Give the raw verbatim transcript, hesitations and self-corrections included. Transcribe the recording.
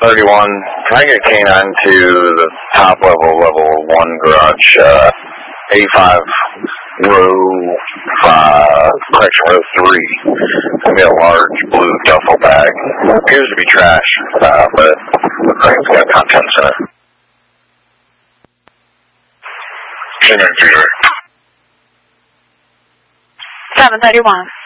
thirty-one, can I get a canine to the top level, level one garage, uh, eighty-five, row five, correction, row three. It's going to be a large blue duffel bag. It appears to be trash, uh, but the crane's got contents in it. seven thirty-one.